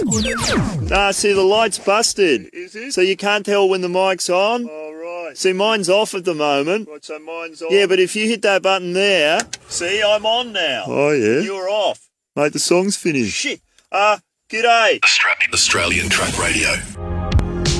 Nah, see, the light's busted. Is it? So you can't tell when the mic's on. Oh, right. See, mine's off at the moment. Right, so mine's on. Yeah, but if you hit that button there, see, I'm on now. Oh, yeah? You're off. Mate, the song's finished. Shit. G'day. Australian Track Radio.